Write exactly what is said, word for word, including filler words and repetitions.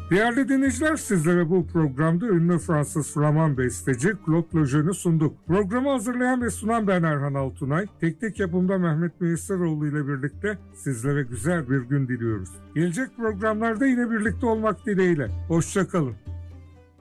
Değerli dinleyiciler, sizlere bu programda ünlü Fransız Flaman besteci Claude Lejeun'u sunduk. Programı hazırlayan ve sunan ben Erhan Altunay. Teknik yapımda Mehmet Müyesseroğlu ile birlikte sizlere güzel bir gün diliyoruz. Gelecek programlarda yine birlikte olmak dileğiyle. Hoşça kalın.